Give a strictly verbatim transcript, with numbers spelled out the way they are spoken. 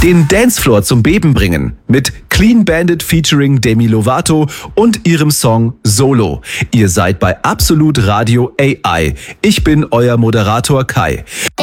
Den Dancefloor zum Beben bringen mit Clean Bandit featuring Demi Lovato und ihrem Song Solo. Ihr seid bei Absolut Radio A I. Ich bin euer Moderator Kai.